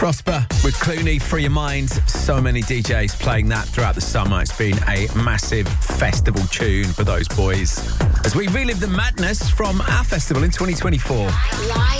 Prosper with Clooney, Free Your Mind. So many DJs playing that throughout the summer. It's been a massive festival tune for those boys as we relive the madness from our festival in 2024. Live